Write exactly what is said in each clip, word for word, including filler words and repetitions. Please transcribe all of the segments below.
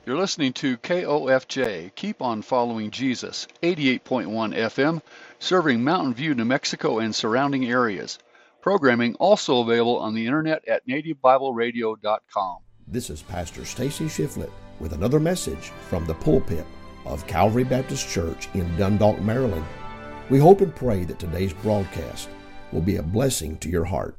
You're listening to K O F J, Keep on Following Jesus, eighty-eight point one F M, serving Mountain View, New Mexico and surrounding areas. Programming also available on the internet at native bible radio dot com. This is Pastor Stacy Shiflett with another message from the pulpit of Calvary Baptist Church in Dundalk, Maryland. We hope and pray that today's broadcast will be a blessing to your heart.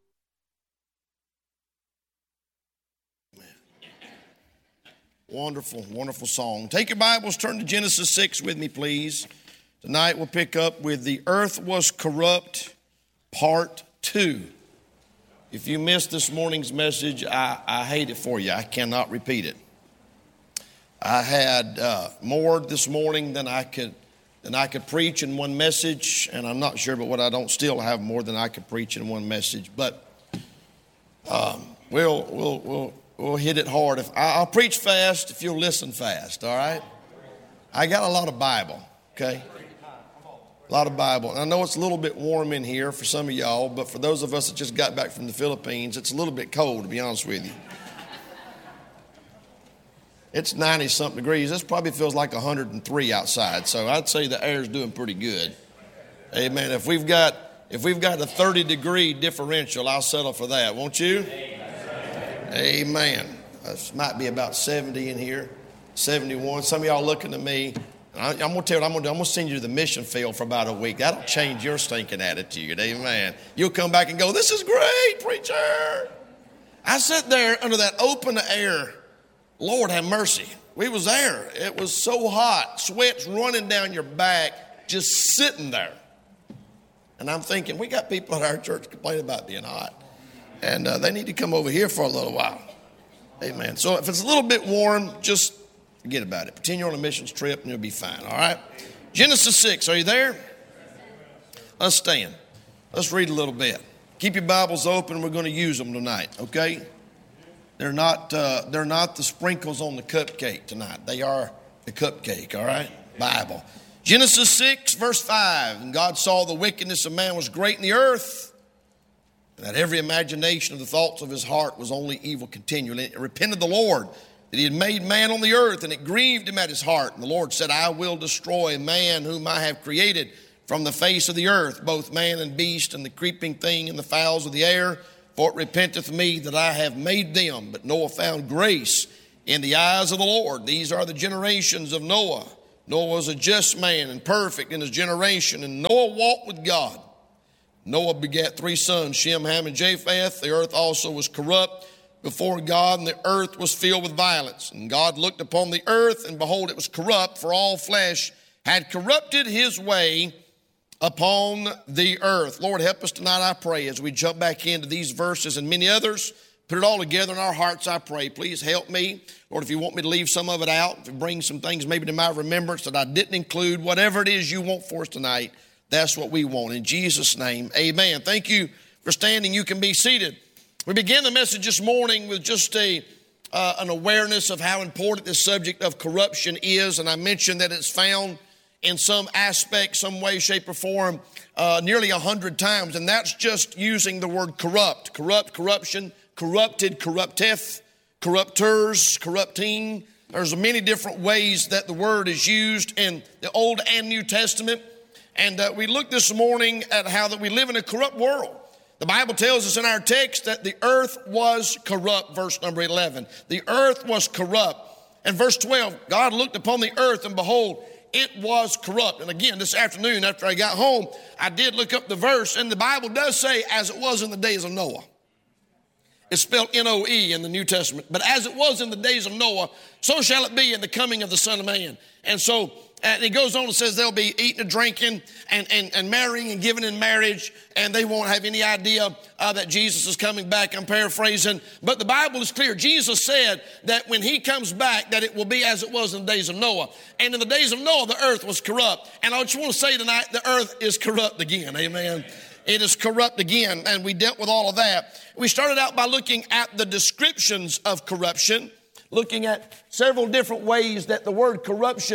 Wonderful, wonderful song. Take your Bibles, turn to Genesis six with me, please. Tonight we'll pick up with The Earth Was Corrupt, Part two. If you missed this morning's message, I, I hate it for you. I cannot repeat it. I had uh, more this morning than I could than I could preach in one message, and I'm not sure, but what I don't still have more than I could preach in one message. But um, we'll we'll we'll. We'll hit it hard. If I'll preach fast if you'll listen fast, all right? I got a lot of Bible, okay? A lot of Bible. And I know it's a little bit warm in here for some of y'all, but for those of us that just got back from the Philippines, it's a little bit cold, to be honest with you. It's ninety-something degrees. This probably feels like one hundred three outside, so I'd say the air's doing pretty good. Amen. If we've got, if we've got a thirty-degree differential, I'll settle for that, won't you? Amen. This might be about seventy in here, seventy-one. Some of y'all looking at me. I, I'm going to tell you what I'm going to do. I'm going to send you to the mission field for about a week. That'll change your stinking attitude. Amen. You'll come back and go, this is great, preacher. I sat there under that open air. Lord have mercy. We was there. It was so hot. Sweat's running down your back, just sitting there. And I'm thinking, we got people at our church complaining about being hot. And uh, they need to come over here for a little while. Amen. So if it's a little bit warm, just forget about it. Pretend you're on a missions trip and you'll be fine, all right? Genesis six, are you there? Let's stand. Let's read a little bit. Keep your Bibles open. We're going to use them tonight, okay? They're not, uh, they're not the sprinkles on the cupcake tonight. They are the cupcake, all right? Bible. Genesis six, verse five. And God saw the wickedness of man was great in the earth, and that every imagination of the thoughts of his heart was only evil continually. And it repented the Lord that he had made man on the earth, and it grieved him at his heart. And the Lord said, I will destroy man whom I have created from the face of the earth, both man and beast, and the creeping thing and the fowls of the air. For it repenteth me that I have made them. But Noah found grace in the eyes of the Lord. These are the generations of Noah. Noah was a just man and perfect in his generation, and Noah walked with God. Noah begat three sons, Shem, Ham, and Japheth. The earth also was corrupt before God, and the earth was filled with violence. And God looked upon the earth, and behold, it was corrupt, for all flesh had corrupted his way upon the earth. Lord, help us tonight, I pray, as we jump back into these verses and many others. Put it all together in our hearts, I pray. Please help me. Lord, if you want me to leave some of it out, if you bring some things maybe to my remembrance that I didn't include, whatever it is you want for us tonight, that's what we want. In Jesus' name, amen. Thank you for standing. You can be seated. We began the message this morning with just a uh, an awareness of how important this subject of corruption is. And I mentioned that it's found in some aspect, some way, shape, or form, uh, nearly a hundred times. And that's just using the word corrupt. Corrupt, corruption, corrupted, corrupteth, corrupters, corrupting. There's many different ways that the word is used in the Old and New Testament. And uh, we looked this morning at how that we live in a corrupt world. The Bible tells us in our text that the earth was corrupt, verse number eleven. The earth was corrupt. And verse twelve, God looked upon the earth, and behold, it was corrupt. And again, this afternoon after I got home, I did look up the verse, and the Bible does say, as it was in the days of Noah. It's spelled N O E in the New Testament. But as it was in the days of Noah, so shall it be in the coming of the Son of Man. And so And it goes on and says they'll be eating and drinking and, and, and marrying and giving in marriage, and they won't have any idea uh, that Jesus is coming back. I'm paraphrasing, but the Bible is clear. Jesus said that when he comes back, that it will be as it was in the days of Noah. And in the days of Noah, the earth was corrupt. And I just want to say tonight, the earth is corrupt again. Amen. It is corrupt again, and we dealt with all of that. We started out by looking at the descriptions of corruption, looking at several different ways that the word corruption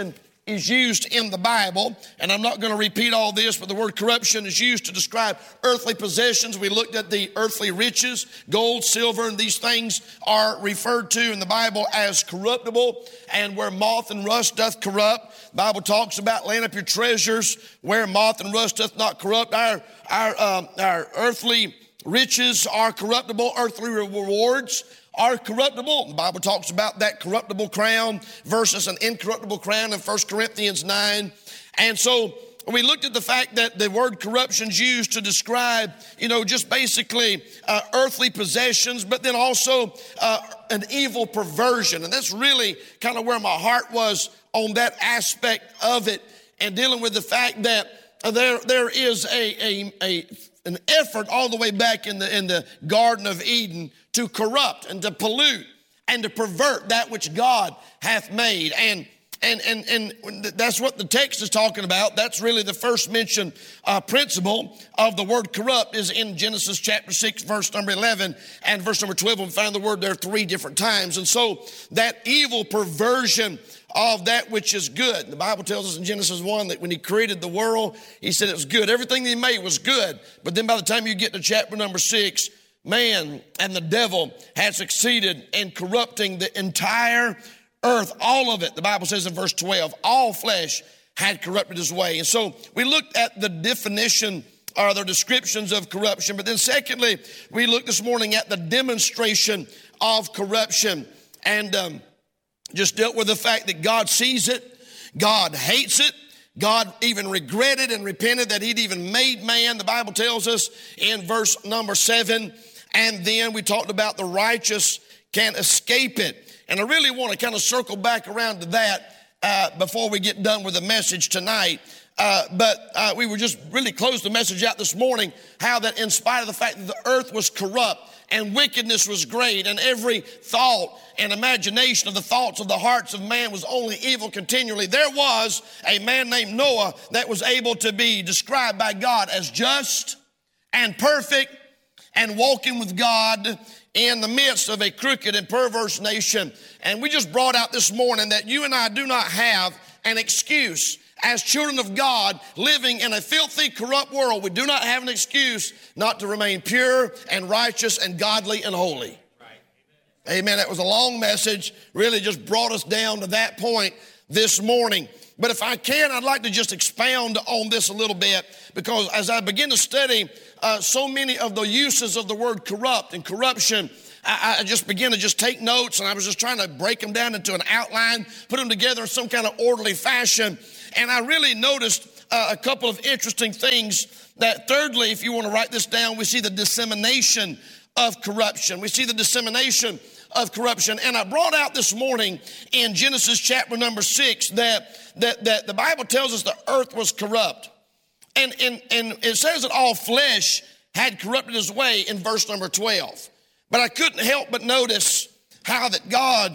is used in the Bible, and I'm not going to repeat all this, but the word corruption is used to describe earthly possessions. We looked at the earthly riches, gold, silver, and these things are referred to in the Bible as corruptible, and where moth and rust doth corrupt. The Bible talks about laying up your treasures where moth and rust doth not corrupt. Our, our, um, our earthly riches are corruptible, earthly rewards are corruptible. The Bible talks about that corruptible crown versus an incorruptible crown in First Corinthians nine. And so we looked at the fact that the word corruption is used to describe, you know, just basically uh, earthly possessions, but then also uh, an evil perversion. And that's really kind of where my heart was on that aspect of it, and dealing with the fact that there there is a a, a an effort all the way back in the in the Garden of Eden to corrupt and to pollute and to pervert that which God hath made. And and and and that's what the text is talking about. That's really the first mention uh, principle of the word corrupt is in Genesis chapter six, verse number eleven, and verse number twelve. We find the word there three different times. And so that evil perversion of that which is good. The Bible tells us in Genesis one that when he created the world, he said it was good. Everything that he made was good. But then by the time you get to chapter number six, man and the devil had succeeded in corrupting the entire earth, all of it. The Bible says in verse twelve, all flesh had corrupted his way. And so we looked at the definition or the descriptions of corruption. But then secondly, we looked this morning at the demonstration of corruption. And um, just dealt with the fact that God sees it, God hates it, God even regretted and repented that he'd even made man, the Bible tells us in verse number seven. And then we talked about the righteous can't escape it. And I really want to kind of circle back around to that uh, before we get done with the message tonight. Uh, but uh, we were just really closed the message out this morning, how that in spite of the fact that the earth was corrupt and wickedness was great and every thought and imagination of the thoughts of the hearts of man was only evil continually, there was a man named Noah that was able to be described by God as just and perfect and walking with God in the midst of a crooked and perverse nation. And we just brought out this morning that you and I do not have an excuse. As children of God living in a filthy, corrupt world, we do not have an excuse not to remain pure and righteous and godly and holy. Right. Amen. That was a long message, really just brought us down to that point this morning. But if I can, I'd like to just expound on this a little bit, because as I begin to study uh, so many of the uses of the word corrupt and corruption, I, I just began to just take notes, and I was just trying to break them down into an outline, put them together in some kind of orderly fashion. And I really noticed uh, a couple of interesting things. That thirdly, if you want to write this down, we see the dissemination of corruption. We see the dissemination of corruption. And I brought out this morning in Genesis chapter number six that, that, that the Bible tells us the earth was corrupt. And, and, and it says that all flesh had corrupted his way in verse number twelve. But I couldn't help but notice how that God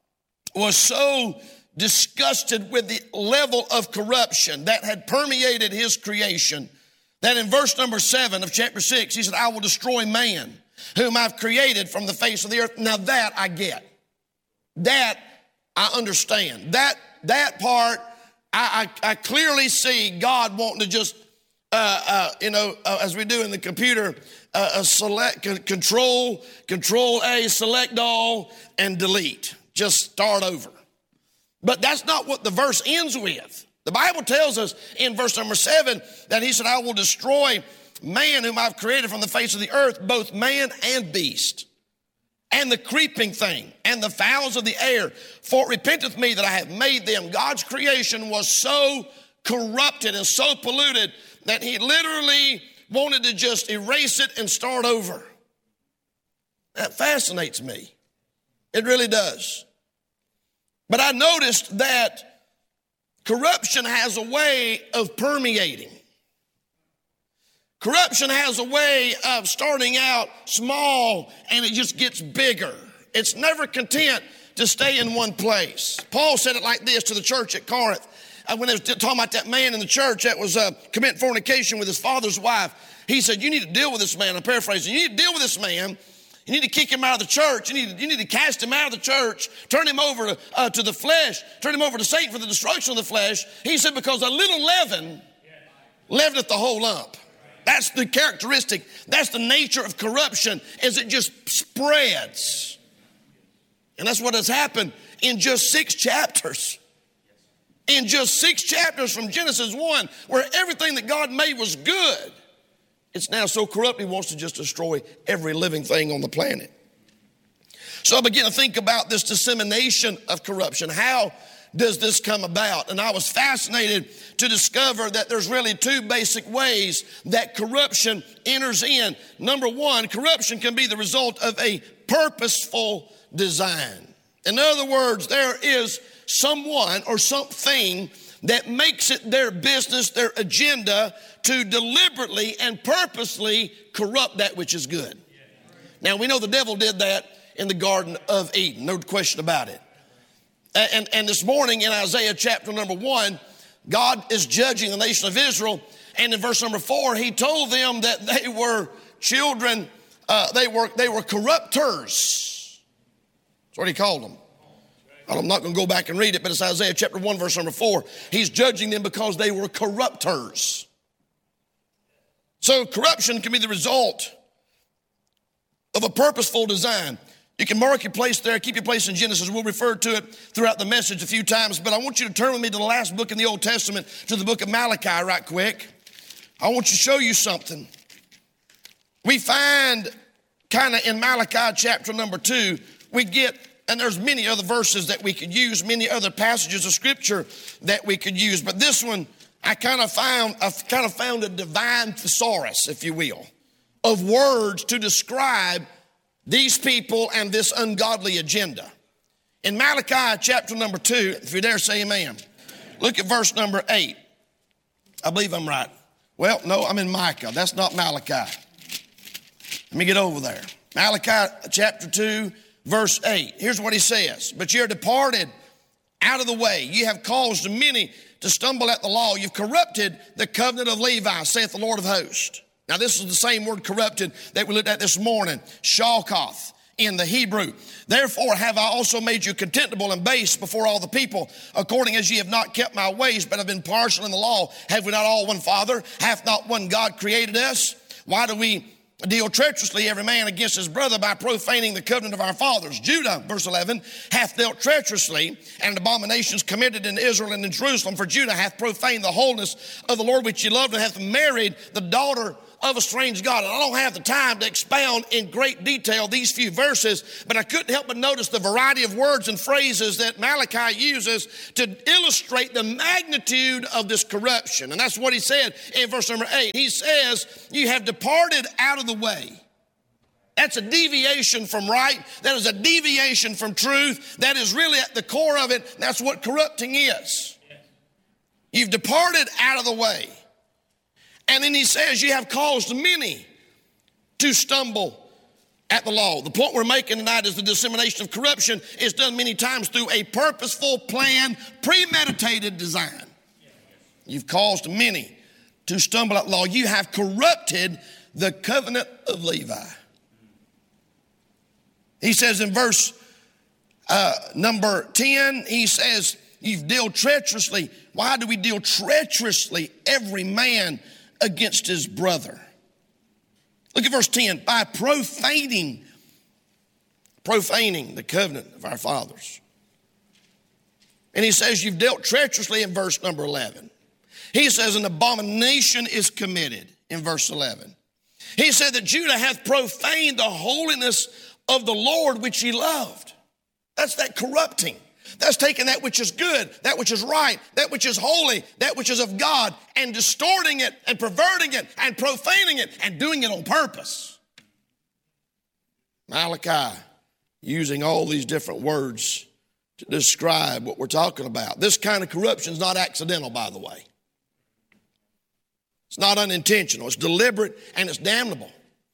was so disgusted with the level of corruption that had permeated his creation, that in verse number seven of chapter six, he said, I will destroy man, whom I've created from the face of the earth. Now that I get. That I understand. That that part, I, I, I clearly see God wanting to just, uh, uh, you know, uh, as we do in the computer, uh, uh, select, c- control, control A, select all, and delete. Just start over. But that's not what the verse ends with. The Bible tells us in verse number seven that he said, I will destroy man whom I've created from the face of the earth, both man and beast, and the creeping thing, and the fowls of the air. For it repenteth me that I have made them. God's creation was so corrupted and so polluted that he literally wanted to just erase it and start over. That fascinates me. It really does. But I noticed that corruption has a way of permeating. Corruption has a way of starting out small and it just gets bigger. It's never content to stay in one place. Paul said it like this to the church at Corinth. Uh, when they was talking about that man in the church that was uh, committing fornication with his father's wife, he said, you need to deal with this man. I'm paraphrasing. You need to deal with this man You need to kick him out of the church. You need to, you need to cast him out of the church, turn him over to, uh, to the flesh, turn him over to Satan for the destruction of the flesh. He said, because a little leaven leaveneth the whole lump. That's the characteristic. That's the nature of corruption, is it just spreads. And that's what has happened in just six chapters. In just six chapters from Genesis one, where everything that God made was good, it's now so corrupt he wants to just destroy every living thing on the planet. So I began to think about this dissemination of corruption. How does this come about? And I was fascinated to discover that there's really two basic ways that corruption enters in. Number one, corruption can be the result of a purposeful design. In other words, there is someone or something that makes it their business, their agenda, to deliberately and purposely corrupt that which is good. Now, we know the devil did that in the Garden of Eden, no question about it. And, and this morning in Isaiah chapter number one, God is judging the nation of Israel. And in verse number four, he told them that they were children, uh, they were they were corrupters. That's what he called them. I'm not going to go back and read it, but it's Isaiah chapter one, verse number four. He's judging them because they were corrupters. So corruption can be the result of a purposeful design. You can mark your place there, keep your place in Genesis. We'll refer to it throughout the message a few times, but I want you to turn with me to the last book in the Old Testament, to the book of Malachi right quick. I want to show you something. We find kind of in Malachi chapter number two, we get, and there's many other verses that we could use, many other passages of scripture that we could use, but this one I kind of found, I kind of found a divine thesaurus, if you will, of words to describe these people and this ungodly agenda. In Malachi chapter number two, if you dare say amen, look at verse number eight. I believe I'm right. Well, no, I'm in Micah. That's not Malachi. Let me get over there. Malachi chapter two, verse eight. Here's what he says. But you're departed out of the way. You have caused many to stumble at the law. You've corrupted the covenant of Levi, saith the Lord of hosts. Now, this is the same word corrupted that we looked at this morning, shalkoth in the Hebrew. Therefore have I also made you contemptible and base before all the people, according as ye have not kept my ways, but have been partial in the law. Have we not all one Father? Hath not one God created us? Why do we deal treacherously every man against his brother by profaning the covenant of our fathers? Judah, verse eleven, hath dealt treacherously, and abominations committed in Israel and in Jerusalem. For Judah hath profaned the wholeness of the Lord which he loved, and hath married the daughter of a strange God. And I don't have the time to expound in great detail these few verses, but I couldn't help but notice the variety of words and phrases that Malachi uses to illustrate the magnitude of this corruption. And that's what he said in verse number eight. He says, you have departed out of the way. That's a deviation from right. That is a deviation from truth. That is really at the core of it. That's what corrupting is. You've departed out of the way. And then he says, you have caused many to stumble at the law. The point we're making tonight is the dissemination of corruption is done many times through a purposeful, planned, premeditated design. You've caused many to stumble at the law. You have corrupted the covenant of Levi. He says in verse uh, number ten, he says, you've dealt treacherously. Why do we deal treacherously? Every man against his brother. Look at verse ten. By profaning, profaning the covenant of our fathers. And he says you've dealt treacherously in verse number eleven. He says an abomination is committed in verse eleven. He said that Judah hath profaned the holiness of the Lord which he loved. That's that corrupting. That's taking that which is good, that which is right, that which is holy, that which is of God, and distorting it and perverting it and profaning it and doing it on purpose. Malachi using all these different words to describe what we're talking about. This kind of corruption is not accidental, by the way. It's not unintentional. It's deliberate and it's damnable.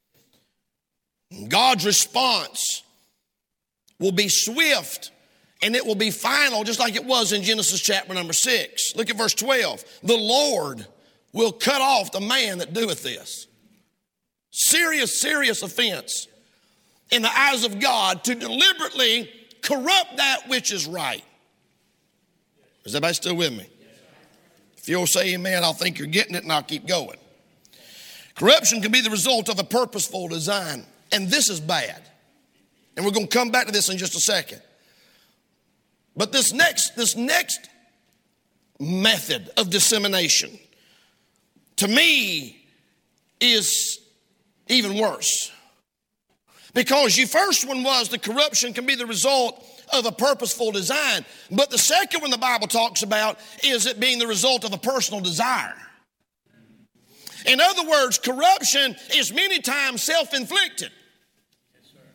God's response will be swift and it will be final, just like it was in Genesis chapter number six. Look at verse twelve. The Lord will cut off the man that doeth this. Serious, serious offense. in the eyes of God to deliberately corrupt that which is right. Is everybody still with me? If you'll say amen, I'll think you're getting it and I'll keep going. Corruption can be the result of a purposeful design, and this is bad. And we're going to come back to this in just a second. But this next, this next method of dissemination, to me, is even worse. Because your first one was the corruption can be the result of a purposeful design. But the second one the Bible talks about is it being the result of a personal desire. In other words, corruption is many times self-inflicted. Yes, sir.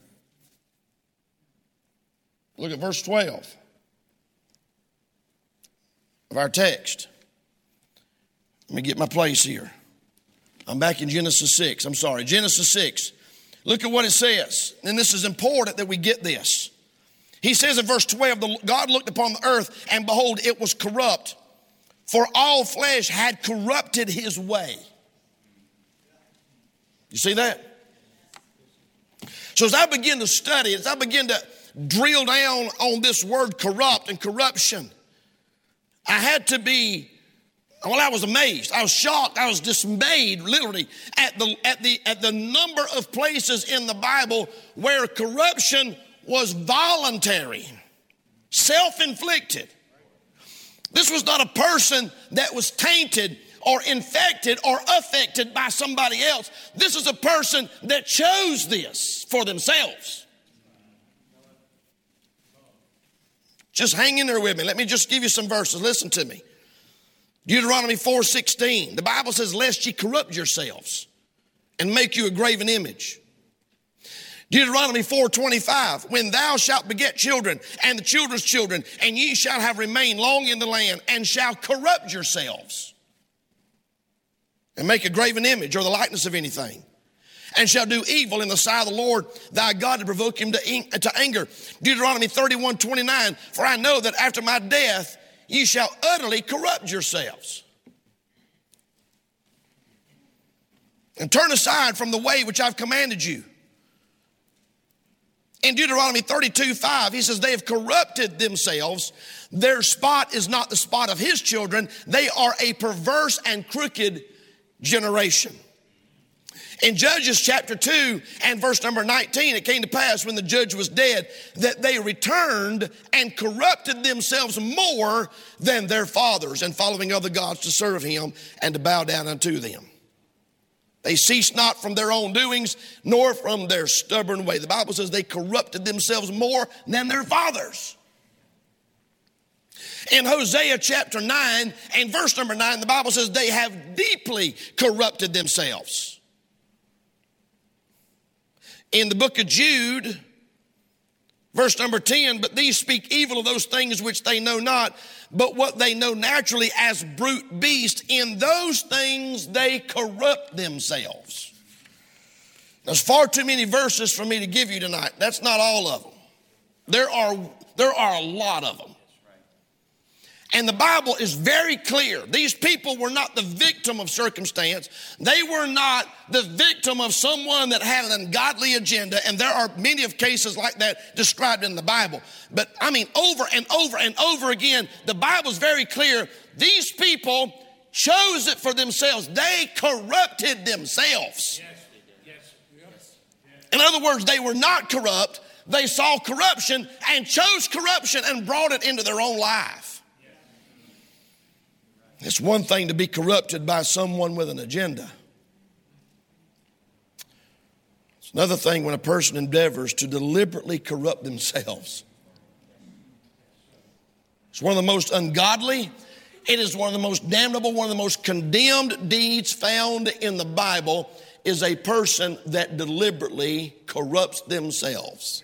Look at verse twelve of our text. Let me get my place here. I'm back in Genesis six. I'm sorry, Genesis six. Look at what it says. And this is important that we get this. He says in verse twelve, God looked upon the earth, and behold, it was corrupt, for all flesh had corrupted his way. You see that? So as I begin to study, as I begin to drill down on this word corrupt and corruption, I had to be, well, I was amazed. I was shocked. I was dismayed, literally, at the, at the, at the number of places in the Bible where corruption was voluntary, self-inflicted. This was not a person that was tainted or infected or affected by somebody else. This is a person that chose this for themselves. Just hang in there with me. Let me just give you some verses. Listen to me. Deuteronomy four sixteen. The Bible says, lest ye corrupt yourselves and make you a graven image. Deuteronomy four twenty-five. When thou shalt beget children and the children's children, and ye shall have remained long in the land, and shall corrupt yourselves and make a graven image or the likeness of anything, and shall do evil in the sight of the Lord thy God to provoke him to, to anger. Deuteronomy thirty-one twenty-nine. For I know that after my death ye shall utterly corrupt yourselves, and turn aside from the way which I've commanded you. In Deuteronomy thirty-two five, he says, they have corrupted themselves. Their spot is not the spot of his children. They are a perverse and crooked generation. In Judges chapter two and verse number nineteen, it came to pass when the judge was dead that they returned and corrupted themselves more than their fathers, and following other gods to serve him and to bow down unto them. They ceased not from their own doings, nor from their stubborn way. The Bible says they corrupted themselves more than their fathers. In Hosea chapter nine and verse number nine, the Bible says they have deeply corrupted themselves. In the book of Jude, verse number ten, but these speak evil of those things which they know not, but what they know naturally as brute beasts, in those things they corrupt themselves. There's far too many verses for me to give you tonight. That's not all of them. There are, there are a lot of them. And the Bible is very clear. These people were not the victim of circumstance. They were not the victim of someone that had an ungodly agenda. And there are many of cases like that described in the Bible. But I mean, over and over and over again, the Bible is very clear. These people chose it for themselves. They corrupted themselves. Yes. Yes. Yes. In other words, they were not corrupt. They saw corruption and chose corruption and brought it into their own life. It's one thing to be corrupted by someone with an agenda. It's another thing when a person endeavors to deliberately corrupt themselves. It's one of the most ungodly. It is one of the most damnable, one of the most condemned deeds found in the Bible is a person that deliberately corrupts themselves.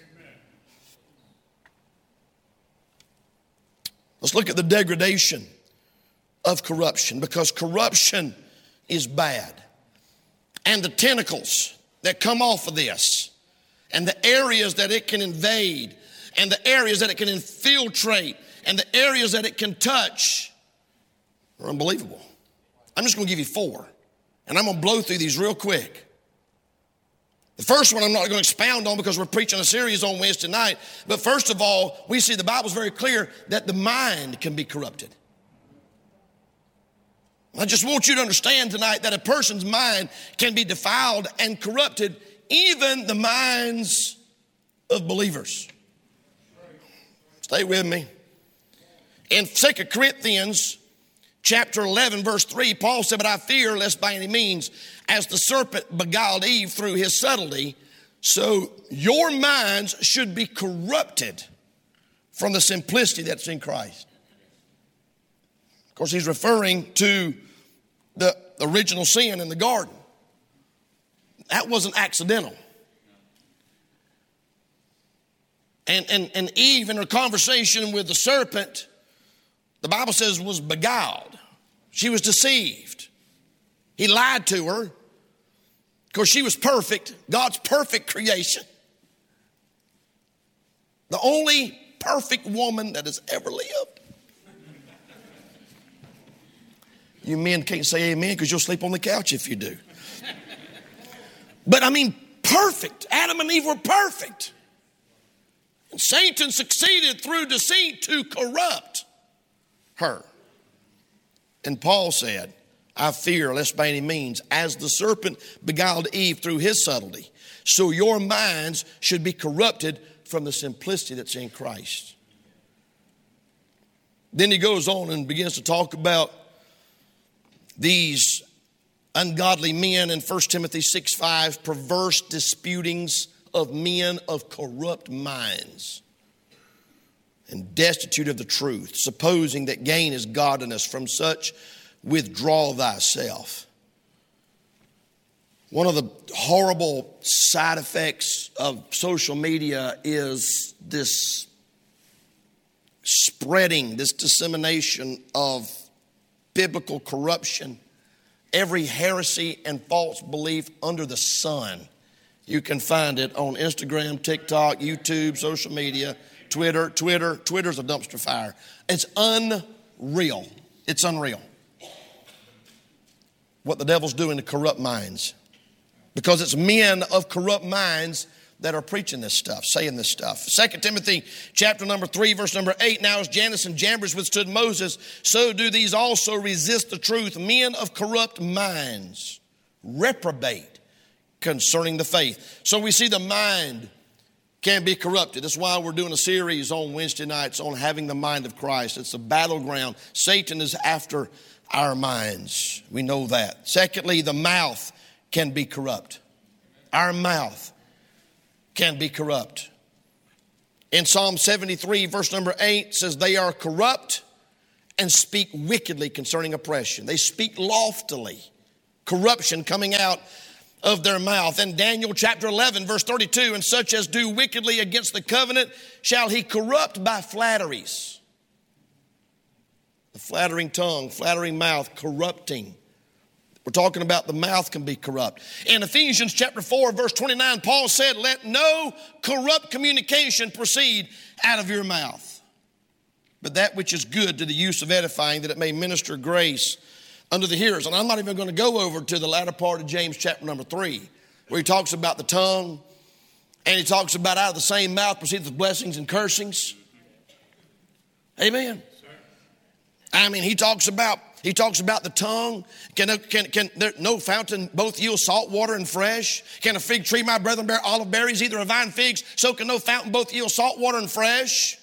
Let's look at the degradation of corruption, because corruption is bad. And the tentacles that come off of this, and the areas that it can invade, and the areas that it can infiltrate, and the areas that it can touch are unbelievable. I'm just going to give you four, and I'm going to blow through these real quick. The first one I'm not going to expound on because we're preaching a series on Wednesday night. But first of all, we see the Bible's very clear that the mind can be corrupted. I just want you to understand tonight that a person's mind can be defiled and corrupted, even the minds of believers. Stay with me. In Second Corinthians chapter eleven, verse three, Paul said, "But I fear lest by any means, as the serpent beguiled Eve through his subtlety, so your minds should be corrupted from the simplicity that's in Christ." Of course, he's referring to the original sin in the garden. That wasn't accidental. And, and, and Eve, in her conversation with the serpent, the Bible says was beguiled. She was deceived. He lied to her because she was perfect, God's perfect creation. The only perfect woman that has ever lived. You men can't say amen because you'll sleep on the couch if you do. But I mean, perfect. Adam and Eve were perfect. And Satan succeeded through deceit to corrupt her. And Paul said, "I fear lest by any means, as the serpent beguiled Eve through his subtlety, so your minds should be corrupted from the simplicity that's in Christ." Then he goes on and begins to talk about these ungodly men in First Timothy six five, perverse disputings of men of corrupt minds and destitute of the truth, supposing that gain is godliness. From such withdraw thyself. One of the horrible side effects of social media is this spreading, this dissemination of biblical corruption, every heresy and false belief under the sun. You can find it on Instagram, TikTok, YouTube, social media, Twitter. Twitter, Twitter's a dumpster fire. It's unreal. It's unreal what the devil's doing to corrupt minds. Because it's men of corrupt minds that are preaching this stuff, saying this stuff. Second Timothy chapter number three, verse number eight. "Now as Jannes and Jambres withstood Moses, so do these also resist the truth. Men of corrupt minds, reprobate concerning the faith." So we see the mind can be corrupted. That's why we're doing a series on Wednesday nights on having the mind of Christ. It's a battleground. Satan is after our minds. We know that. Secondly, the mouth can be corrupt. Our mouth can be corrupt. In Psalm seventy-three, verse number eight, says, "They are corrupt and speak wickedly concerning oppression." They speak loftily. Corruption coming out of their mouth. In Daniel chapter eleven, verse thirty-two, "And such as do wickedly against the covenant shall he corrupt by flatteries." The flattering tongue, flattering mouth, corrupting. We're talking about the mouth can be corrupt. In Ephesians chapter four, verse twenty-nine, Paul said, "Let no corrupt communication proceed out of your mouth, but that which is good to the use of edifying, that it may minister grace unto the hearers." And I'm not even going to go over to the latter part of James chapter number three, where he talks about the tongue, and he talks about out of the same mouth proceeds blessings and cursings. Amen. I mean, he talks about he talks about the tongue. Can can can there no fountain both yield salt water and fresh? Can a fig tree, my brethren, bear olive berries, either a vine figs? So can no fountain both yield salt water and fresh?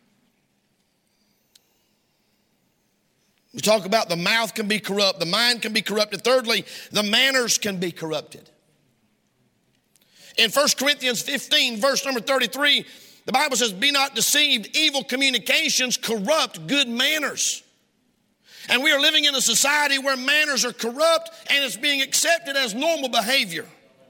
We talk about the mouth can be corrupt, the mind can be corrupted. Thirdly, the manners can be corrupted. In First Corinthians fifteen, verse number thirty-three, the Bible says, "Be not deceived, evil communications corrupt good manners." And we are living in a society where manners are corrupt and it's being accepted as normal behavior.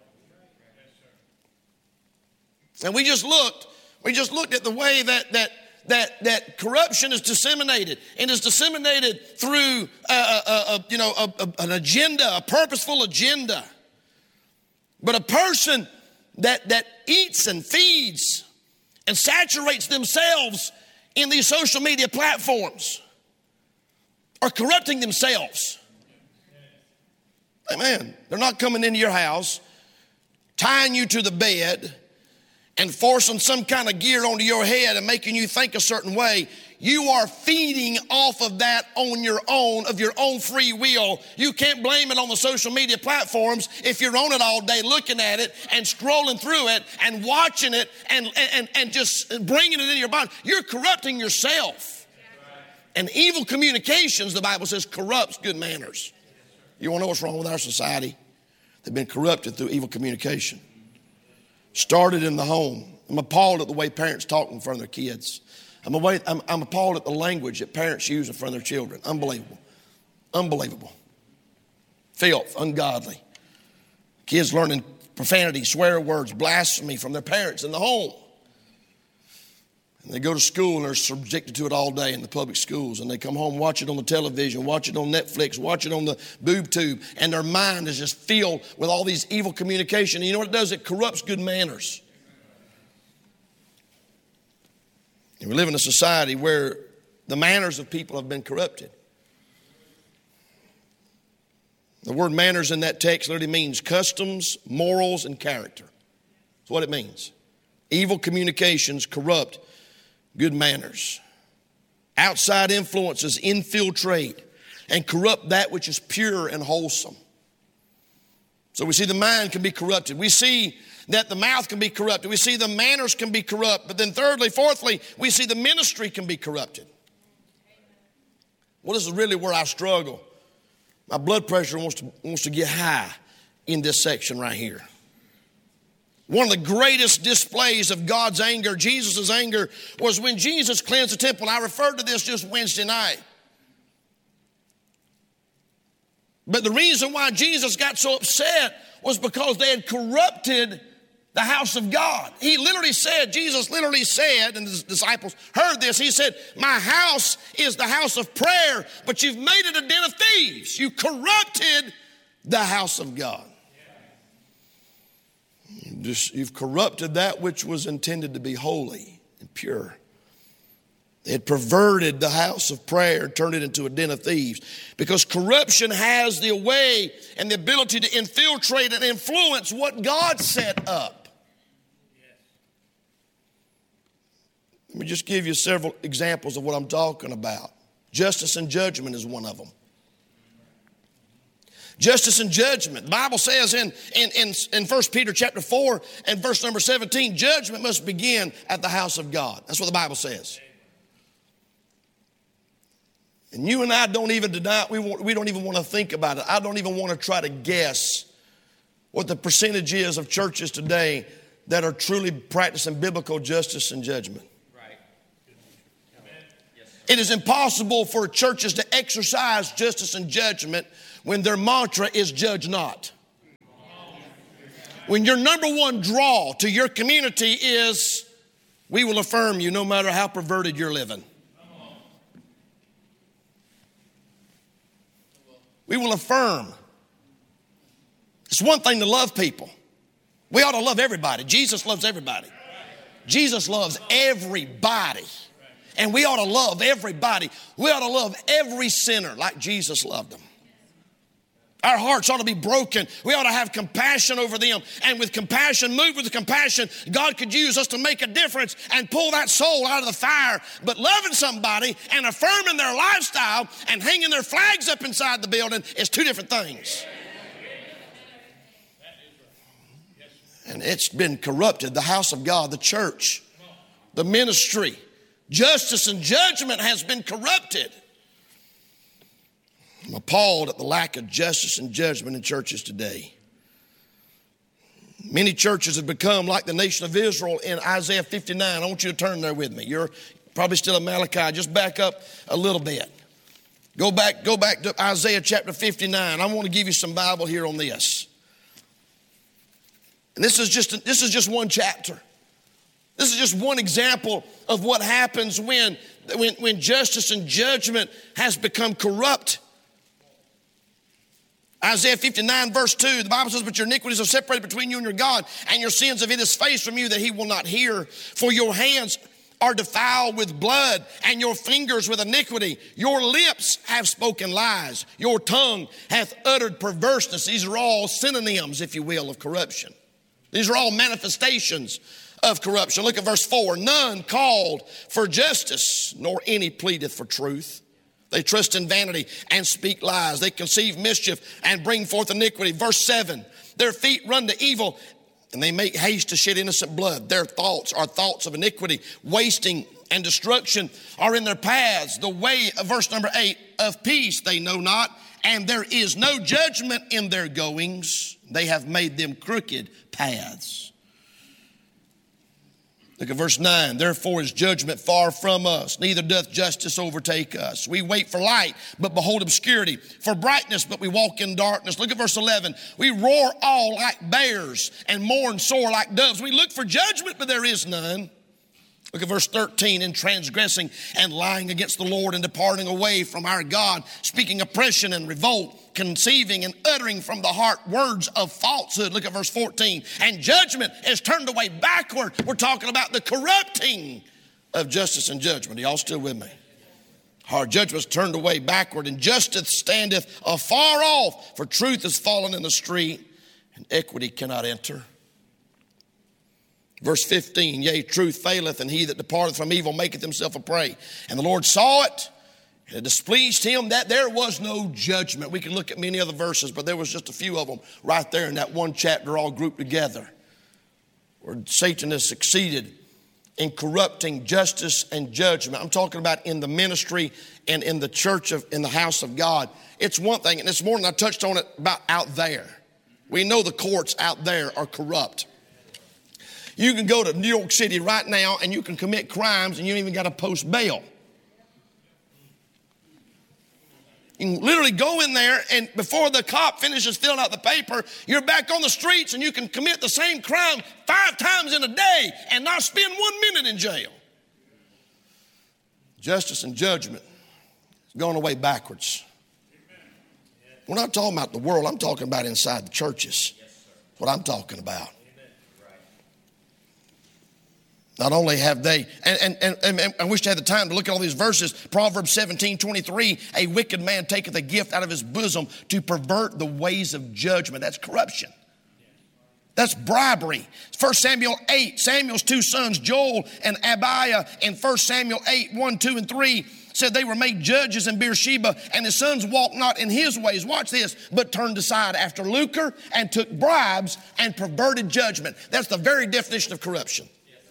And we just looked, we just looked at the way that that that that corruption is disseminated, and is disseminated through a, a, a, you know a, a, an agenda, a purposeful agenda. But a person that that eats and feeds and saturates themselves in these social media platforms are corrupting themselves. Amen. They're not coming into your house tying you to the bed and forcing some kind of gear onto your head and making you think a certain way, you are feeding off of that on your own, of your own free will. You can't blame it on the social media platforms if you're on it all day looking at it and scrolling through it and watching it and, and, and just bringing it into your body. You're corrupting yourself. And evil communications, the Bible says, corrupts good manners. You want to know what's wrong with our society? They've been corrupted through evil communication. Started in the home. I'm appalled at the way parents talk in front of their kids. I'm, away, I'm, I'm appalled at the language that parents use in front of their children. Unbelievable. Unbelievable. Filth, ungodly. Kids learning profanity, swear words, blasphemy from their parents in the home. And they go to school and they're subjected to it all day in the public schools. And they come home, watch it on the television, watch it on Netflix, watch it on the boob tube. And their mind is just filled with all these evil communication. And you know what it does? It corrupts good manners. And we live in a society where the manners of people have been corrupted. The word manners in that text literally means customs, morals, and character. That's what it means. Evil communications corrupt good manners. Outside influences infiltrate and corrupt that which is pure and wholesome. So we see the mind can be corrupted. We see that the mouth can be corrupted. We see the manners can be corrupt. But then thirdly, fourthly, we see the ministry can be corrupted. Well, this is really where I struggle. My blood pressure wants to, wants to get high in this section right here. One of the greatest displays of God's anger, Jesus' anger, was when Jesus cleansed the temple. I referred to this just Wednesday night. But the reason why Jesus got so upset was because they had corrupted the house of God. He literally said, Jesus literally said, and his disciples heard this, he said, my house is the house of prayer, but you've made it a den of thieves. You corrupted the house of God. You just, you've corrupted that which was intended to be holy and pure. They had perverted the house of prayer, turned it into a den of thieves. Because corruption has the way and the ability to infiltrate and influence what God set up. Let me just give you several examples of what I'm talking about. Justice and judgment is one of them. Justice and judgment. The Bible says in, in, in, in First Peter chapter four and verse number seventeen, judgment must begin at the house of God. That's what the Bible says. And you and I don't even deny it. We, want, we don't even want to think about it. I don't even want to try to guess what the percentage is of churches today that are truly practicing biblical justice and judgment. It is impossible for churches to exercise justice and judgment when their mantra is judge not. When your number one draw to your community is we will affirm you no matter how perverted you're living. We will affirm. It's one thing to love people. We ought to love everybody. Jesus loves everybody. Jesus loves everybody. And we ought to love everybody. We ought to love every sinner like Jesus loved them. Our hearts ought to be broken. We ought to have compassion over them. And with compassion, move with compassion, God could use us to make a difference and pull that soul out of the fire. But loving somebody and affirming their lifestyle and hanging their flags up inside the building is two different things. And it's been corrupted. The house of God, the church, the ministry. Justice and judgment has been corrupted. I'm appalled at the lack of justice and judgment in churches today. Many churches have become like the nation of Israel in Isaiah fifty-nine. I want you to turn there with me. You're probably still in Malachi. Just back up a little bit. Go back, go back to Isaiah chapter fifty-nine. I want to give you some Bible here on this. And this is just, this is just one chapter. This is just one example of what happens when, when, when justice and judgment has become corrupt. Isaiah fifty-nine verse two, the Bible says, but your iniquities are separated between you and your God, and your sins have hid his face from you that he will not hear. For your hands are defiled with blood, and your fingers with iniquity. Your lips have spoken lies. Your tongue hath uttered perverseness. These are all synonyms, if you will, of corruption. These are all manifestations of corruption. Look at verse four. None called for justice, nor any pleadeth for truth. They trust in vanity and speak lies. They conceive mischief and bring forth iniquity. Verse seven. Their feet run to evil, and they make haste to shed innocent blood. Their thoughts are thoughts of iniquity. Wasting and destruction are in their paths. The way, of verse number eight, of peace they know not, and there is no judgment in their goings. They have made them crooked paths. Look at verse nine. Therefore is judgment far from us, neither doth justice overtake us. We wait for light, but behold obscurity. For brightness, but we walk in darkness. Look at verse eleven. We roar all like bears and mourn sore like doves. We look for judgment, but there is none. Look at verse thirteen. In transgressing and lying against the Lord and departing away from our God, speaking oppression and revolt, conceiving and uttering from the heart words of falsehood. Look at verse fourteen. And judgment is turned away backward. We're talking about the corrupting of justice and judgment. Are y'all still with me? Our judgment is turned away backward, and justice standeth afar off, for truth is fallen in the street, and equity cannot enter. Verse fifteen, yea, truth faileth, and he that departeth from evil maketh himself a prey. And the Lord saw it, and it displeased him that there was no judgment. We can look at many other verses, but there was just a few of them right there in that one chapter all grouped together, where Satan has succeeded in corrupting justice and judgment. I'm talking about in the ministry and in the church of, in the house of God. It's one thing, and this morning I touched on it about out there. We know the courts out there are corrupt. You can go to New York City right now and you can commit crimes and you don't even got to post bail. You can literally go in there, and before the cop finishes filling out the paper, you're back on the streets and you can commit the same crime five times in a day and not spend one minute in jail. Justice and judgment is going away backwards. We're not talking about the world. I'm talking about inside the churches. That's what I'm talking about. Not only have they, and, and, and, and I wish I had the time to look at all these verses. Proverbs seventeen twenty-three, a wicked man taketh a gift out of his bosom to pervert the ways of judgment. That's corruption. That's bribery. First Samuel eight, Samuel's two sons, Joel and Abiah, in First Samuel eight, one, two, and three, said they were made judges in Beersheba, and his sons walked not in his ways. Watch this, but turned aside after lucre and took bribes and perverted judgment. That's the very definition of corruption.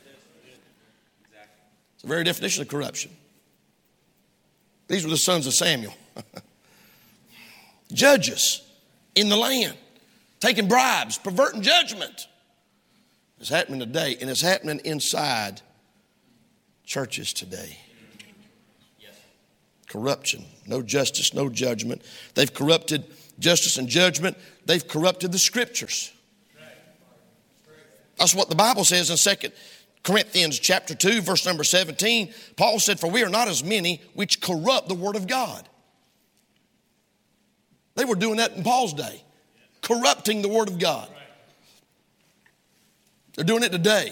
It's the very definition of corruption. These were the sons of Samuel. Judges in the land, taking bribes, perverting judgment. It's happening today, and it's happening inside churches today. Corruption, no justice, no judgment. They've corrupted justice and judgment. They've corrupted the scriptures. That's what the Bible says in Second Corinthians chapter two, verse number seventeen. Paul said, for we are not as many which corrupt the word of God. They were doing that in Paul's day, corrupting the word of God. They're doing it today.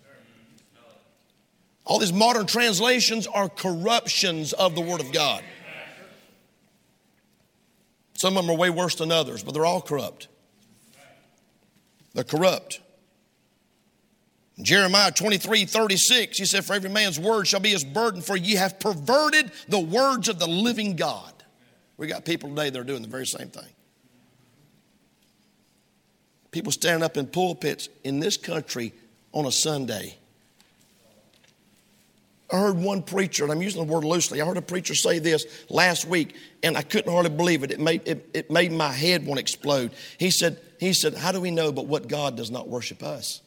All these modern translations are corruptions of the word of God. Some of them are way worse than others, but they're all corrupt. They're corrupt. Jeremiah twenty-three, thirty-six, he said, for every man's word shall be his burden, for ye have perverted the words of the living God. We got people today that are doing the very same thing. People standing up in pulpits in this country on a Sunday. I heard one preacher, and I'm using the word loosely, I heard a preacher say this last week, and I couldn't hardly believe it. It made, it, it made my head want to explode. He said, he said, how do we know but what God does not worship us?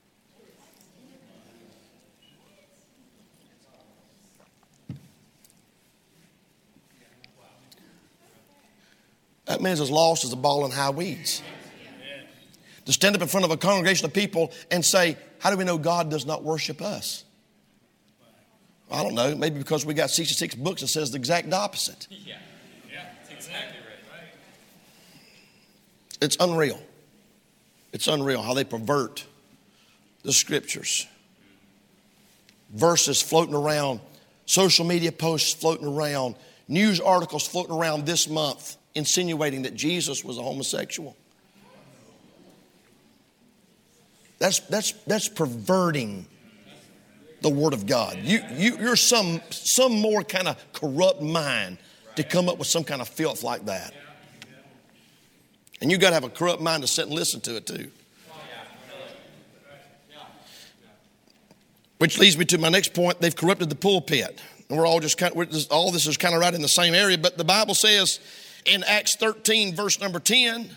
That man's as lost as a ball in high weeds. To stand up in front of a congregation of people and say, how do we know God does not worship us? I don't know. Maybe because we got sixty-six books that says the exact opposite. Yeah, yeah, that's exactly right. It's unreal. It's unreal how they pervert the scriptures. Verses floating around, social media posts floating around, news articles floating around this month insinuating that Jesus was a homosexual. That's, that's, that's perverting the Word of God. You, you, you're some, some more kind of corrupt mind to come up with some kind of filth like that. And you got to have a corrupt mind to sit and listen to it too. Which leads me to my next point. They've corrupted the pulpit. And we're all just kind of, all this is kind of right in the same area. But the Bible says in Acts thirteen, verse number ten,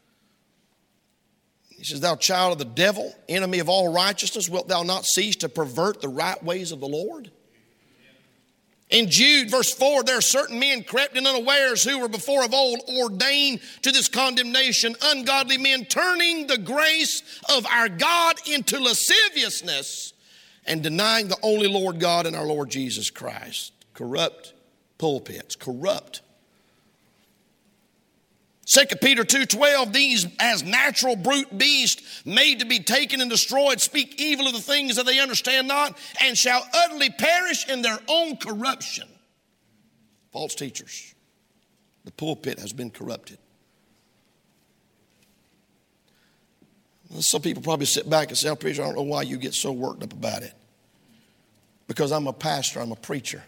he says, thou child of the devil, enemy of all righteousness, wilt thou not cease to pervert the right ways of the Lord? In Jude, verse four, there are certain men crept in unawares who were before of old ordained to this condemnation, ungodly men turning the grace of our God into lasciviousness and denying the only Lord God and our Lord Jesus Christ. Corrupt pulpits, corrupt. Second Peter two twelve, these as natural brute beasts made to be taken and destroyed speak evil of the things that they understand not and shall utterly perish in their own corruption. False teachers. The pulpit has been corrupted. Some people probably sit back and say, oh, preacher, I don't know why you get so worked up about it. Because I'm a pastor, I'm a preacher.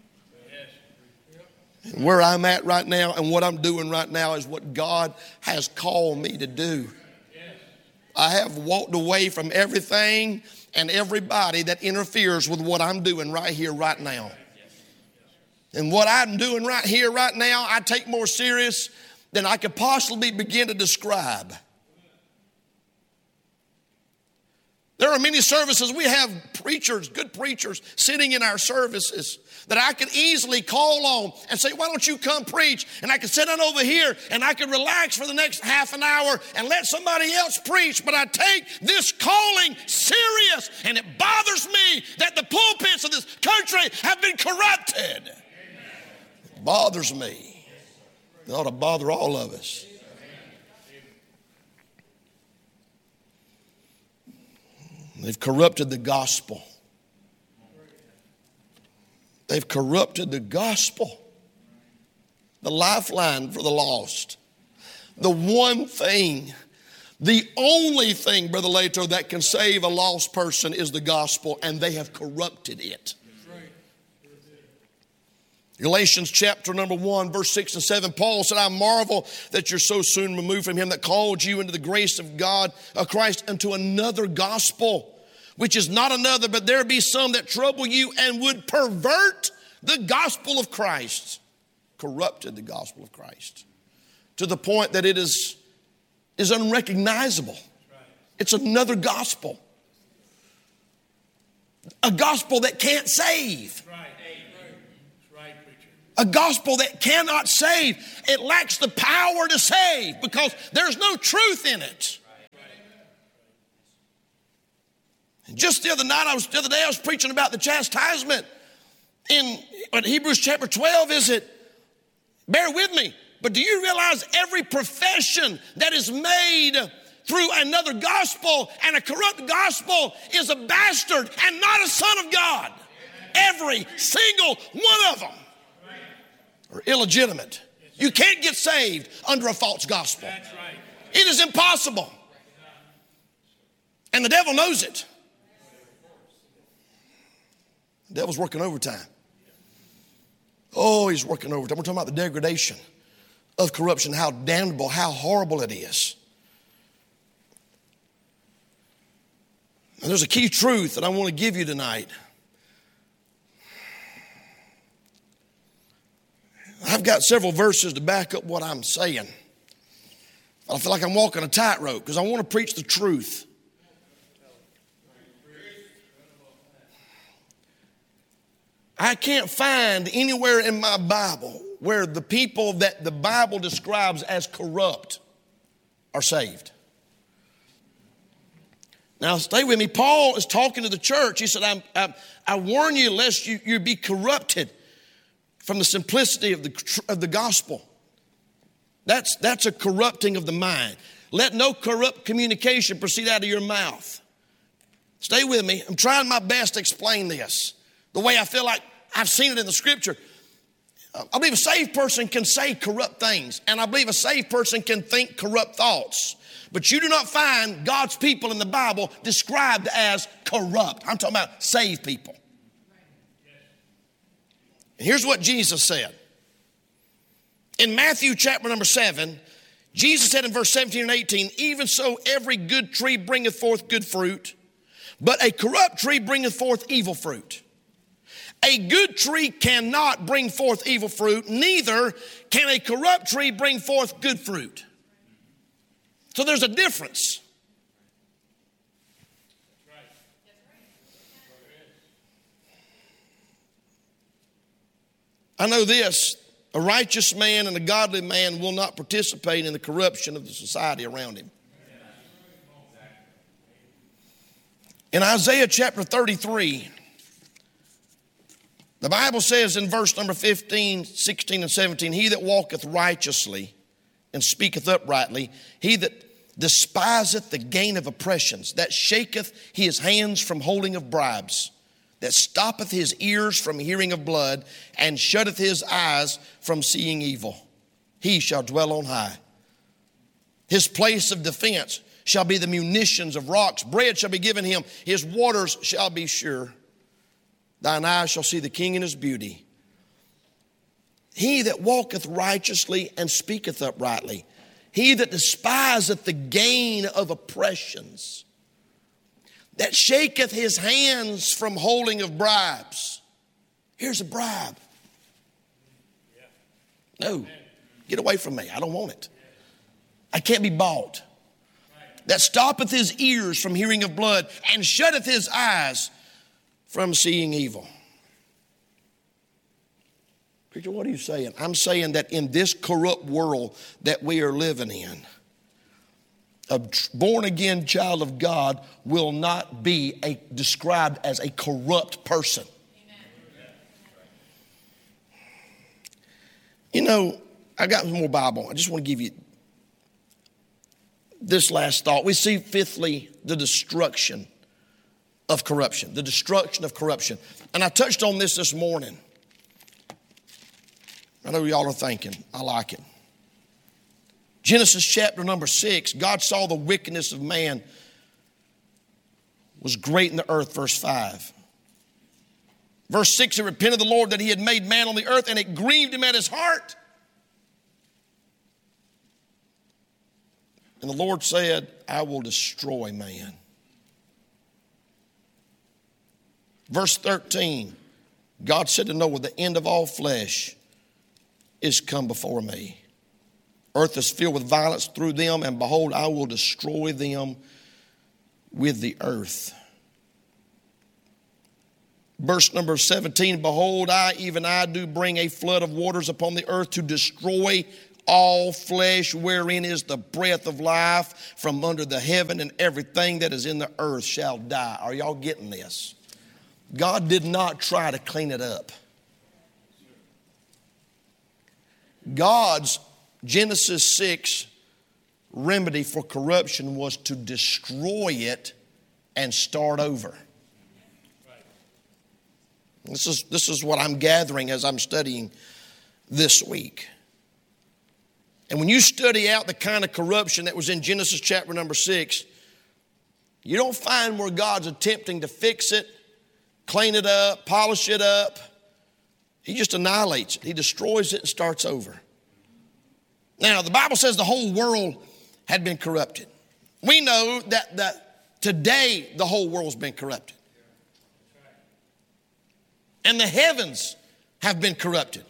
And where I'm at right now and what I'm doing right now is what God has called me to do. I have walked away from everything and everybody that interferes with what I'm doing right here, right now. And what I'm doing right here, right now, I take more serious than I could possibly begin to describe. There are many services, we have preachers, good preachers, sitting in our services that I could easily call on and say, why don't you come preach? And I could sit down over here and I could relax for the next half an hour and let somebody else preach. But I take this calling serious, and it bothers me that the pulpits of this country have been corrupted. It bothers me. It ought to bother all of us. They've corrupted the gospel. They've corrupted the gospel. The lifeline for the lost. The one thing, the only thing, Brother Lato, that can save a lost person is the gospel, and they have corrupted it. Galatians chapter number one, verse six and seven, Paul said, I marvel that you're so soon removed from him that called you into the grace of God, of Christ, unto another gospel, which is not another, but there be some that trouble you and would pervert the gospel of Christ. Corrupted the gospel of Christ to the point that it is, is unrecognizable. It's another gospel. A gospel that can't save. A gospel that cannot save. It lacks the power to save because there's no truth in it. And just the other night, I was the other day, I was preaching about the chastisement in what Hebrews chapter twelve. Is it? Bear with me. But do you realize every profession that is made through another gospel and a corrupt gospel is a bastard and not a son of God? Every single one of them are illegitimate. You can't get saved under a false gospel. It is impossible. And the devil knows it. The devil's working overtime. Oh, he's working overtime. We're talking about the degradation of corruption, how damnable, how horrible it is. And there's a key truth that I want to give you tonight. I've got several verses to back up what I'm saying. I feel like I'm walking a tightrope because I want to preach the truth. I can't find anywhere in my Bible where the people that the Bible describes as corrupt are saved. Now, stay with me. Paul is talking to the church. He said, I'm, I, I warn you lest you, you be corrupted from the simplicity of the, of the gospel. That's, that's a corrupting of the mind. Let no corrupt communication proceed out of your mouth. Stay with me. I'm trying my best to explain this the way I feel like I've seen it in the scripture. I believe a saved person can say corrupt things, and I believe a saved person can think corrupt thoughts. But you do not find God's people in the Bible described as corrupt. I'm talking about saved people. And here's what Jesus said. In Matthew chapter number seven, Jesus said in verse seventeen and eighteen, even so every good tree bringeth forth good fruit, but a corrupt tree bringeth forth evil fruit. A good tree cannot bring forth evil fruit, neither can a corrupt tree bring forth good fruit. So there's a difference. I know this, a righteous man and a godly man will not participate in the corruption of the society around him. In Isaiah chapter thirty-three, the Bible says in verse number fifteen, sixteen, and seventeen, he that walketh righteously and speaketh uprightly, he that despiseth the gain of oppressions, that shaketh his hands from holding of bribes, that stoppeth his ears from hearing of blood, and shutteth his eyes from seeing evil, he shall dwell on high. His place of defense shall be the munitions of rocks. Bread shall be given him. His waters shall be sure. Thine eyes shall see the King in his beauty. He that walketh righteously and speaketh uprightly, he that despiseth the gain of oppressions, that shaketh his hands from holding of bribes. Here's a bribe. No, get away from me. I don't want it. I can't be bought. That stoppeth his ears from hearing of blood, and shutteth his eyes from seeing evil. Preacher, what are you saying? I'm saying that in this corrupt world that we are living in, a born-again child of God will not be a, described as a corrupt person. Amen. You know, I got more Bible. I just want to give you this last thought. We see, fifthly, the destruction of corruption, the destruction of corruption. And I touched on this this morning. I know y'all are thinking, I like it. Genesis chapter number six, God saw the wickedness of man was great in the earth, verse five. Verse six, he repented the Lord that he had made man on the earth, and it grieved him at his heart. And the Lord said, I will destroy man. Verse thirteen, God said to Noah, the end of all flesh is come before me. Earth is filled with violence through them, and behold, I will destroy them with the earth. Verse number seventeen, behold, I, even I, do bring a flood of waters upon the earth to destroy all flesh, wherein is the breath of life from under the heaven, and everything that is in the earth shall die. Are y'all getting this? God did not try to clean it up. God's Genesis six remedy for corruption was to destroy it and start over. This is, this is what I'm gathering as I'm studying this week. And when you study out the kind of corruption that was in Genesis chapter number six, you don't find where God's attempting to fix it, clean it up, polish it up. He just annihilates it. He destroys it and starts over. Now, the Bible says the whole world had been corrupted. We know that, that today the whole world's been corrupted. And the heavens have been corrupted.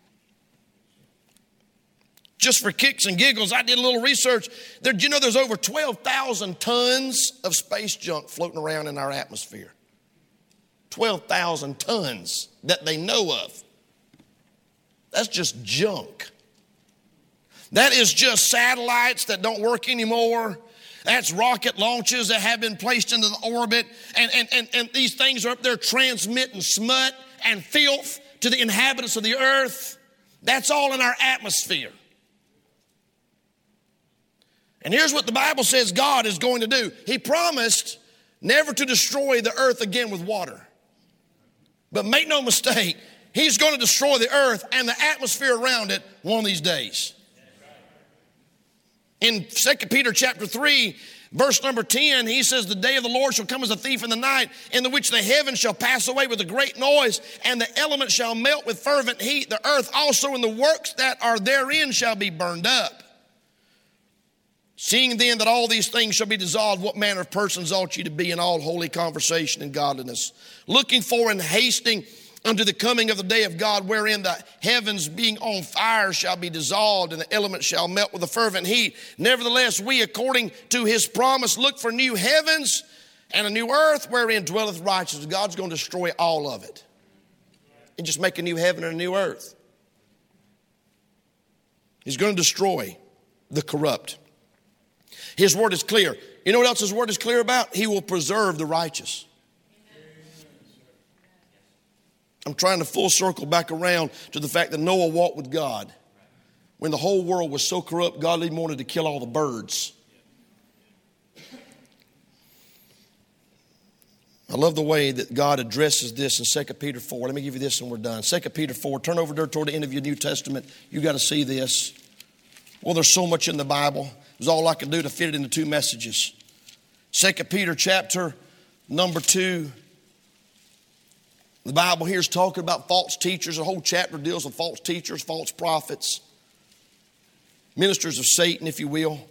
Just for kicks and giggles, I did a little research. There, you know there's over twelve thousand tons of space junk floating around in our atmosphere. twelve thousand tons that they know of. That's just junk. That is just satellites that don't work anymore. That's rocket launches that have been placed into the orbit. And, and, and, and these things are up there transmitting smut and filth to the inhabitants of the earth. That's all in our atmosphere. And here's what the Bible says God is going to do. He promised never to destroy the earth again with water. But make no mistake, He's going to destroy the earth and the atmosphere around it one of these days. In Second Peter chapter three, verse number ten, he says, the day of the Lord shall come as a thief in the night, in the which the heavens shall pass away with a great noise, and the elements shall melt with fervent heat. The earth also and the works that are therein shall be burned up. Seeing then that all these things shall be dissolved, what manner of persons ought ye to be in all holy conversation and godliness, looking for and hasting unto the coming of the day of God, wherein the heavens being on fire shall be dissolved, and the elements shall melt with a fervent heat. Nevertheless, we, according to his promise, look for new heavens and a new earth wherein dwelleth righteousness. God's going to destroy all of it and just make a new heaven and a new earth. He's going to destroy the corrupt. His word is clear. You know what else his word is clear about? He will preserve the righteous. I'm trying to full circle back around to the fact that Noah walked with God. When the whole world was so corrupt, God even wanted to kill all the birds. I love the way that God addresses this in Second Peter four. Let me give you this and we're done. Second Peter four, turn over there toward the end of your New Testament. You got to see this. Well, there's so much in the Bible. It was all I could do to fit it into two messages. Second Peter chapter number two. The Bible here is talking about false teachers. The whole chapter deals with false teachers, false prophets, ministers of Satan, if you will.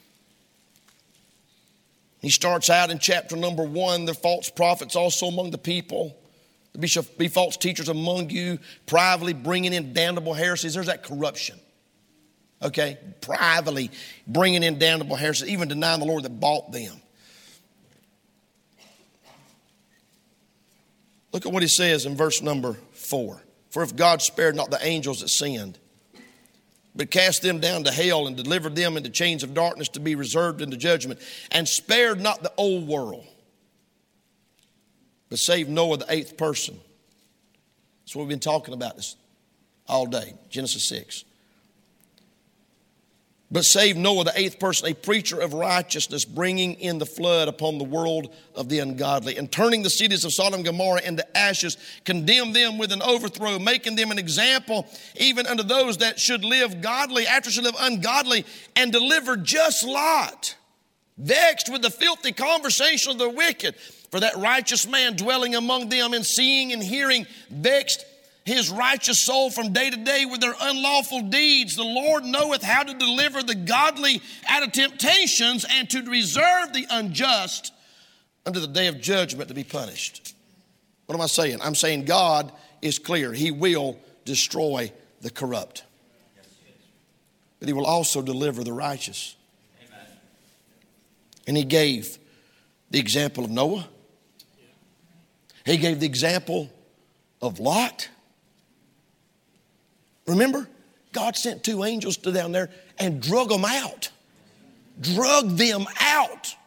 He starts out in chapter number one, the false prophets also among the people. There shall be false teachers among you, privately bringing in damnable heresies. There's that corruption. Okay? Privately bringing in damnable heresies, even denying the Lord that bought them. Look at what he says in verse number four. For if God spared not the angels that sinned, but cast them down to hell and delivered them into chains of darkness to be reserved unto judgment, and spared not the old world, but saved Noah, the eighth person. That's what we've been talking about this all day, Genesis six. But saved Noah, the eighth person, a preacher of righteousness, bringing in the flood upon the world of the ungodly, and turning the cities of Sodom and Gomorrah into ashes, condemned them with an overthrow, making them an example even unto those that should live godly, after should live ungodly, and delivered just Lot, vexed with the filthy conversation of the wicked. For that righteous man dwelling among them and seeing and hearing, vexed his righteous soul from day to day with their unlawful deeds. The Lord knoweth how to deliver the godly out of temptations, and to reserve the unjust unto the day of judgment to be punished. What am I saying? I'm saying God is clear. He will destroy the corrupt. But he will also deliver the righteous. Amen. And he gave the example of Noah. He gave the example of Lot. Remember, God sent two angels to down there and drug them out. Drug them out.